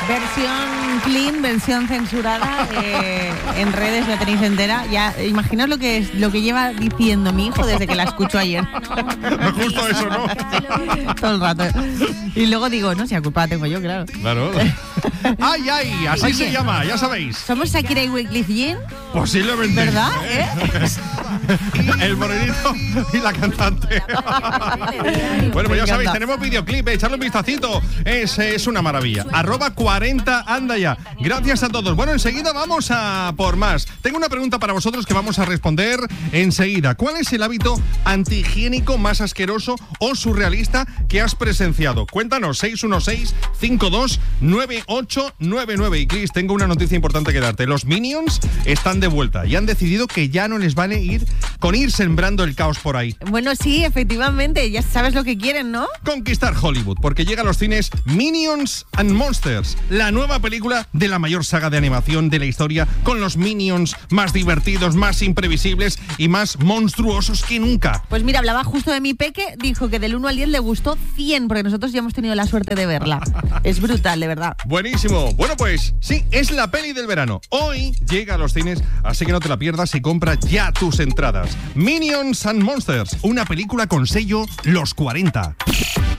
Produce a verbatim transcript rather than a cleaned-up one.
Versión clean, versión censurada, eh, en redes la tenéis entera. Ya, imaginaos lo que es, lo que lleva diciendo mi hijo desde que la escucho ayer. No justo eso, ¿no? Todo el rato. Y luego digo, no, si la culpa la tengo yo, claro. Claro. ¡Ay, ay! Así Oye, se llama, ya sabéis. ¿Somos Shakira y Wyclef Jean? Posiblemente. ¿Verdad? ¿Eh? El morenito y la cantante. Bueno, pues ya sabéis, tenemos videoclip, echarle un vistacito. Es, es una maravilla. Arroba cuarenta, anda ya. Gracias a todos. Bueno, enseguida vamos a por más. Tengo una pregunta para vosotros que vamos a responder enseguida. ¿Cuál es el hábito antihigiénico más asqueroso o surrealista que has presenciado? Cuéntanos, seis uno seis, cinco dos nueve ocho nueve nueve. Y Chris, tengo una noticia importante que darte. Los Minions están de vuelta y han decidido que ya no les vale ir con ir sembrando el caos por ahí. Bueno, sí, efectivamente, ya sabes lo que quieren, ¿no? Conquistar Hollywood, porque llega a los cines Minions and Monsters, la nueva película de la mayor saga de animación de la historia, con los Minions más divertidos, más imprevisibles y más monstruosos que nunca. Pues mira, hablaba justo de mi peque, dijo que del uno al diez le gustó cien, porque nosotros ya hemos tenido la suerte de verla. Es brutal, de verdad. Buenísimo. Bueno, pues sí, es la peli del verano. Hoy llega a los cines, así que no te la pierdas y compra ya tus entradas. Minions and Monsters, una película con sello Los cuarenta.